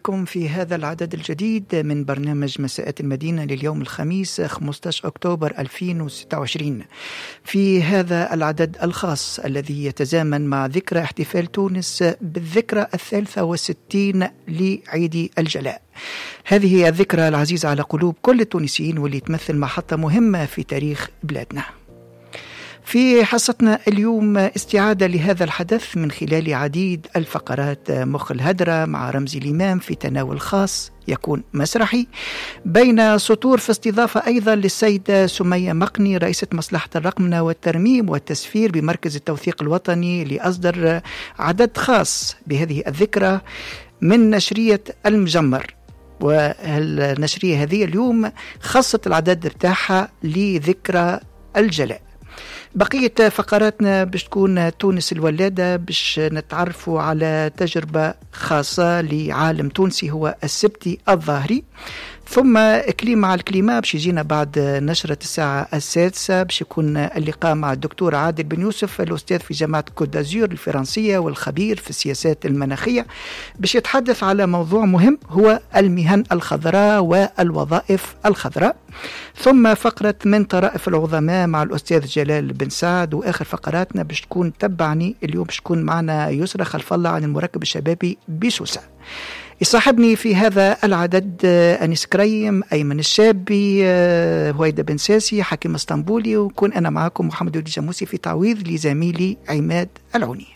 بكم في هذا العدد الجديد من برنامج مساءات المدينة لليوم الخميس 15 أكتوبر 2026. في هذا العدد الخاص الذي يتزامن مع ذكرى احتفال تونس بالذكرى 63 لعيد الجلاء. هذه هي الذكرى العزيزة على قلوب كل التونسيين واللي تمثل محطة مهمة في تاريخ بلادنا. في حصتنا اليوم استعادة لهذا الحدث من خلال عديد الفقرات، مخ الهدرة مع رمزي الإمام في تناول خاص يكون مسرحي بين سطور، في استضافة أيضا للسيدة سمية مقني رئيسة مصلحة الرقمنة والترميم والتسفير بمركز التوثيق الوطني، لأصدر عدد خاص بهذه الذكرى من نشرية المجمر. والنشرية هذه اليوم خصت العدد بتاعها لذكرى الجلاء. بقية فقراتنا باش تكون تونس الولادة، باش نتعرفوا على تجربة خاصة لعالم تونسي هو السبتي الظاهري، ثم كلمة مع الكلمة باش يجينا بعد نشرة الساعة 6 باش يكون اللقاء مع الدكتور عادل بن يوسف الأستاذ في جامعة كوت دازور الفرنسية والخبير في السياسات المناخية، باش يتحدث على موضوع مهم هو المهن الخضراء والوظائف الخضراء. ثم فقرة من طرائف العظماء مع الأستاذ جلال بن سعد. وآخر فقراتنا باش تكون تبعني اليوم باش تكون معنا يسرى خلف الله عن المركب الشبابي بسوسة. يصاحبني في هذا العدد أنيس كريم، أيمن الشابي، هويدا بن ساسي، حكيم اسطنبولي، وكون أنا معكم محمد وليد جاموسي في تعويض لزميلي عماد العوني.